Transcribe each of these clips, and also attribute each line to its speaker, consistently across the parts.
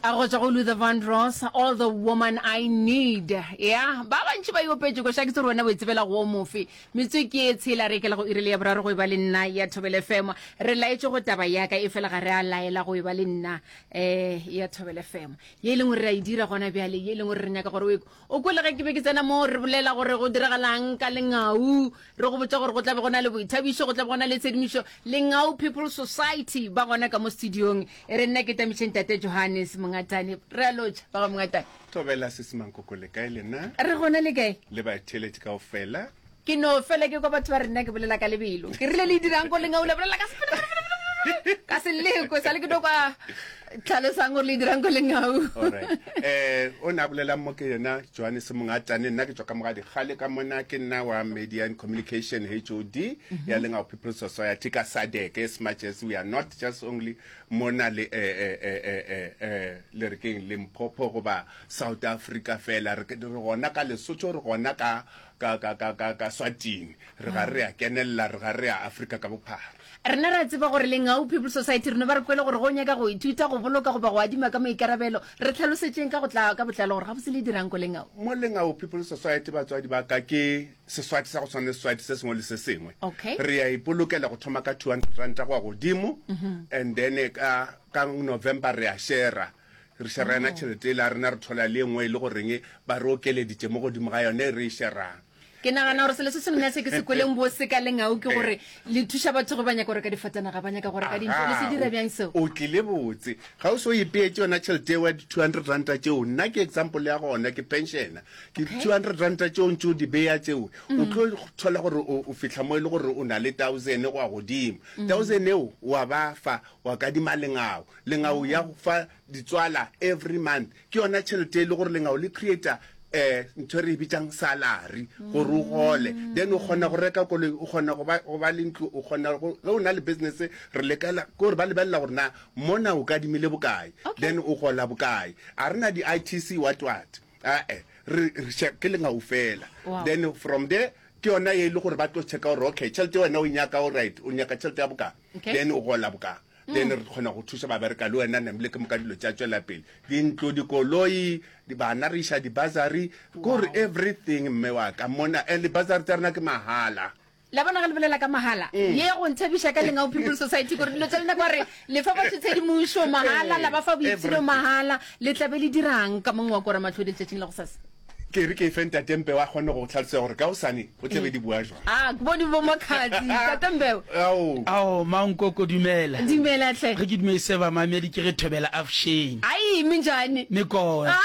Speaker 1: Agotjagolu the Van Ross, all the woman I need. Yeah, ba bantši ba iopetše go shakitse rona bo itsebela go mofi. Mitswe ke tshela re ke la go irele ya boraro go ba le nna ya Thobele FM. Re laetse go taba ya ka e fela ga re a laela go ba le nna ya Thobele FM. Ye leng re a dira gona bjale, ye leng re nyaka gore o kwele ga ke be ke tsena mo re bolela gore go diragalang ka lengau, re go botsa gore go tla be gona le boithabišo, go tla be gona le tshedimošo. Lengau People Society ba gona ka mo studiong. Re nna ke tamišeng Tate Johannes Mongatane. Re aloja ba ga Mongatane.
Speaker 2: Thobela Sesimangkoko le kae lena?
Speaker 1: Re gona le kae?
Speaker 2: Le ba theletše kaofela.
Speaker 1: Ke no fela ke go batho ba rena ke bolela ka lebelo. Ke rile le dirang go lengau le bolela ka se ka se le go sa le ke do kwa tlhalosang gore le dirang go lengau.
Speaker 2: Alright. O na bolela mo ke yena Johannes Mongatane nna ke tswa ka mogadi gale ka mona ke nna wa Media and Communication HOD ya Lengau People Society ka SADC, as much as we are not just only mona le le re keng Limpopo go ba South Africa fela re gona ka Lesotho re gona ka Swatini re ga re a kenella re ga re a Africa ka bophara.
Speaker 1: Rena ra tseba gore Lengau People Society rena ba re kwele gore go nyaka go ithuta go boloka go ba go adima ka maikarabelo. Re tlhalosetseng ka go tla ka botlalo gore ga bo se le dirang go Lengau.
Speaker 2: Mo Lengau People Society ba tswadi ba ka ke seswati sa go tshwana seswati se sengwe le se sengwe. Re ya ipolokela go thoma ka 200 rand go godimo, and then ka November re a share re share na tšhelete la rena re thola le engwe le go reng ba re okeleditše mo godimo ga yone re share.
Speaker 1: Ke nagana gore selo se se nna se ke se kweleng bo se ka Lengau ke gore le thuša batho go banya gore ka difatanaga banya ka gore ka dintho le se dira bjang seo.
Speaker 2: O tlile botse ga o so ipeetse yona tšhelete wa 200 rand tšeo nna ke example ya gona ke pensiona ke 200 rand tšeo ntšeo di beya tšeo o tlo thola gore o fihla mo ile gore o na le 1000 go a godimo 1000 eo wa ba fa wa ka di Lengau ya fa ditswala every month ke yona tšhelete le gore Lengau le creator ntho re bitsang salary gore o gole, then o kgona go reka koloi o kgona go ba le ntlo o kgona go o na le business re lekala gore ba lebella gore na mona o ka dimile bokae then o gola bokae a rena di ITC what re ke Lengau fela. Then from there ke yona ye le gore ba tlo checka gore okay tšhelete wena o nyaka o right o nyaka tšhelete ya bokae then o gola bokae. Then re khona go thusa ba bereka le wena nemle ke mo ka dilo tša tswela pele dintlo dikoloi di bana re isha di bazari gore everything mme wa ka mona and the bazari tsa rena ke mahala
Speaker 1: la bona ga le bolela ka mahala ye go ntshabisha ka Lengau People Society gore dilo tsa lena gore le fa ba tshedimošo mahala la ba fa boitsilo mahala le tla be le dirang ka mongwe wa gore matlhodi tšetšeng la go sasa
Speaker 2: ke re ke fenta tempe wa gone go tlhalose gore ka o sane o tlebe di bua jwa
Speaker 1: ke bone bo makhatsi ka tembe
Speaker 3: Mangkoko dumela
Speaker 1: tle
Speaker 3: re ke dumetse ba mamedi ke re Thobela Afshane
Speaker 1: ai minjani
Speaker 3: me kona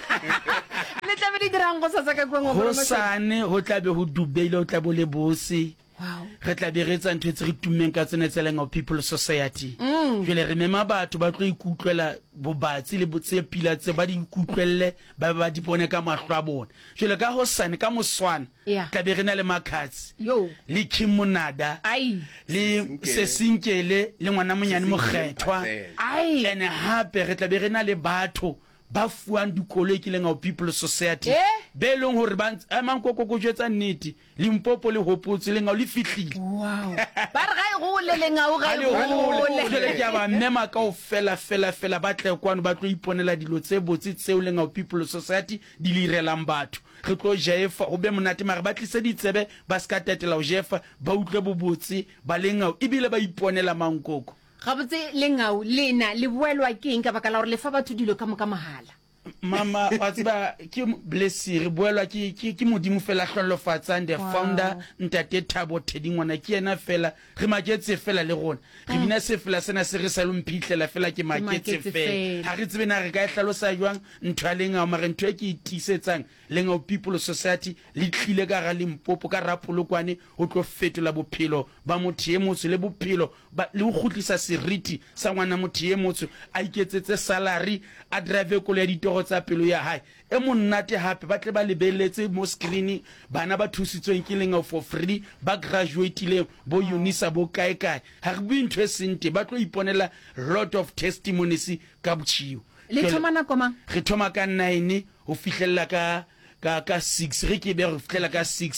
Speaker 1: le tla be di dirang go sasa ka kwengwe
Speaker 3: go sane go tla be go dubele o tla bo le bose re tla be re tsa ntho tse re tummeng ka tsene tsa Lengau People Society jwale re mema batho ba tlo ikutlwela bobatsi le botse pila tse ba di ikutlwelle ba di bone ka mahlo a bona jwale ka hosane ka moswana tla be re na le Makhatsi le Kim Monada le Sesinkele le ngwana monyane Mogethwa ene hape re tla be re na le batho ba fuang dikoloi ke Lengau People Society be leng hore ba Mangkoko go jetsa nnete Limpopo le hopotse Lengau le fihlile
Speaker 1: ba re ga go le Lengau ga go
Speaker 3: le ke ba mema ka o fela ba tle kwano ba tlo iponela dilo tse botse tseo Lengau People Society di lirelang batho re tlo jefa go be monate mare ba tlise ditsebe ba ska tetela o jefa ba utlwe bobotse ba Lengau ebile ba iponela Mangkoko
Speaker 1: ga botse Lengau lena le boelwa ke eng ka baka la gore le fa batho dilo ka moka mahala
Speaker 3: mama wa tseba ke blessi re boelwa ke modimo fela hlolofatsang the founder Ntate Thabo Thedingwana ke yena fela re maketse fela le rona re bina se fela sena se re sa lo mphitlela fela ke maketse fela ha re tsebe na re ka hlalosa jwang ntho ya Lengau mare ntho e ke itisetsang Lengau People Society le tlile ka ga Limpopo ka Rapolokwane o tlo fetola bophelo ba motho e motho le bophelo le go khutlisa seriti sa ngwana motho e motho a iketsetse salary a drive ko le ditoro tsa pelo ya hae e monnate hape ba tle ba lebeletse mo screen bana ba thusitsweng ke Lengau for free ba graduateile bo Unisa bo kae ha re bue ntho e sente ba tlo iponela lot of testimonies ka botšhiu
Speaker 1: le thomana koma
Speaker 3: re thoma ka 9 ho fihlella ka 6 re ke be re fitlela ka 6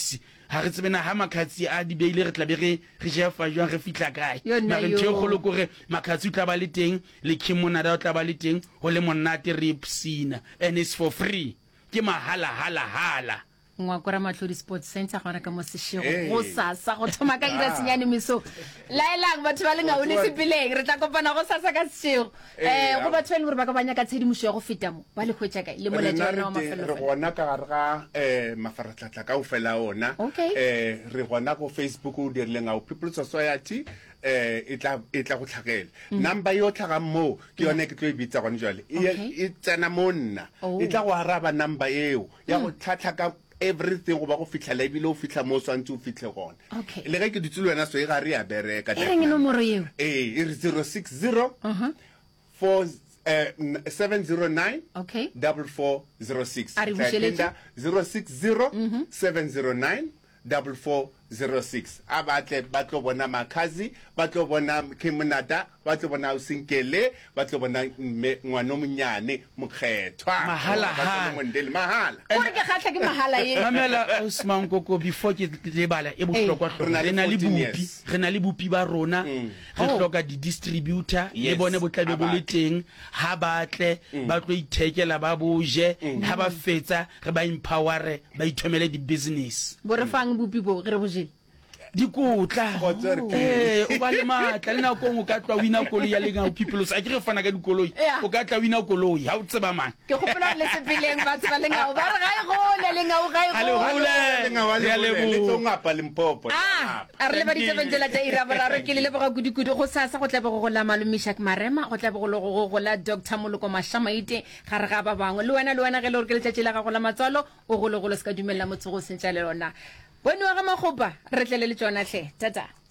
Speaker 3: ha re tsebena ha makhatsi a di beile re tla be re jefa jwang re fitla kae
Speaker 1: Yona
Speaker 3: mara
Speaker 1: yo.
Speaker 3: ntho e kgolo kore makhatsi o tla ba le teng le Kimmonada o tla ba le teng ho le monate re ipsina and it's for free ke mahala
Speaker 1: ngwakora matlodi sports center gona ka mo seshego
Speaker 2: Hey.
Speaker 1: go sasa go thoma ka ira senyane miso laelang batho ba le ngao le sepileng re tla kopana go sasa ka seshego go batho ba le gore ba ka banya ka tshedimošo ya go feta mo ba le hwetša kae le molaetša wa rona wa
Speaker 2: re
Speaker 1: mafelelo
Speaker 2: gona ka gare ga mafaratlhatlha ka ofela ona
Speaker 1: Okay.
Speaker 2: re gona go Facebook o dirileng ao People Society e tla go tlhagela number yo tlhagang moo ke yone ke tlo e bitsa gone jwale
Speaker 1: Okay.
Speaker 2: e tsena mo nna
Speaker 1: Oh.
Speaker 2: e tla go araba number eo ya go tlhatlha ka everything go ba go fitlhela ebile o fitlha mo o swantse o fitlhe gone
Speaker 1: Okay.
Speaker 2: le ge ke dutse le wena so e ga re ya bereka
Speaker 1: e reng nomoro eo
Speaker 2: e re 060 709
Speaker 1: okay
Speaker 2: 4406
Speaker 1: A re bušeletše.
Speaker 2: 060 709 4406 a batle ba tlo bona Makhazi ba tlo bona Kimmonada ba tlo bona Usinkele ba tlo bona ngwana o monyane mokgethwa
Speaker 3: Mahala.
Speaker 2: mahala
Speaker 1: gore ke kgatlha ke mahala e
Speaker 3: mamela Usman Koko before ke lebala e bohlokwa
Speaker 2: Re na le
Speaker 3: re na le
Speaker 2: 14
Speaker 3: bupi
Speaker 2: years.
Speaker 3: re na le bupi ba rona re hloka di distributor le
Speaker 2: Yes,
Speaker 3: bone bo tlabe
Speaker 2: ha
Speaker 3: bo le
Speaker 2: batle.
Speaker 3: teng ha batle ba tlo ithekela ba boje ha ba fetsa re ba empowere ba ithomele di business
Speaker 1: bore fang bopi bo ge re bojele
Speaker 3: dikotla
Speaker 2: Kgotsa re
Speaker 3: o ba le matla le nako ngwe o ka tla wina koloi ya lengao people a ke re fana ka dikoloi
Speaker 1: Yeah.
Speaker 3: o ka tla wina koloi ha o tseba mang
Speaker 1: ke gopola le sepileng batho ba le ngao ba re ga e gole le ngao ga e
Speaker 3: A le
Speaker 1: gole
Speaker 3: gole. Re a
Speaker 2: le
Speaker 3: leboha.
Speaker 2: tlo ngapa Limpopo
Speaker 1: a re le ba ditsebentela tša ira boraro ke le leboga kudikudu go sasa go tlabe go gola malomishak marema go tlabe go gola Dr Moloko Mashamaite ga re ga ba bangwe le wena ge le gore ke letšatši la gago la matswalo o golo se ka dumelela motho go sentša le lona bone wa ga magopa re tlele le tšona tlhe tata